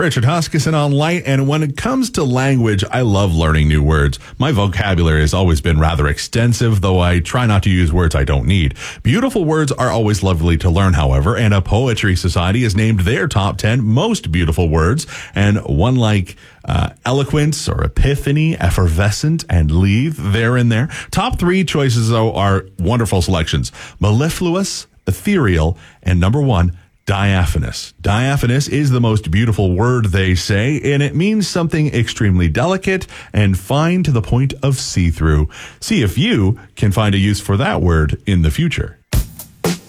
Richard Huskisson on Light, and when it comes to language, I love learning new words. My vocabulary has always been rather extensive, though I try not to use words I don't need. Beautiful words are always lovely to learn, however, and a Poetry Society has named their top 10 most beautiful words, and one like eloquence or epiphany, effervescent, and lethe, they're in there. Top 3 choices, though, are wonderful selections. Mellifluous, ethereal, and number 1, diaphanous. Diaphanous is the most beautiful word, they say, and it means something extremely delicate and fine to the point of see-through. See if you can find a use for that word in the future.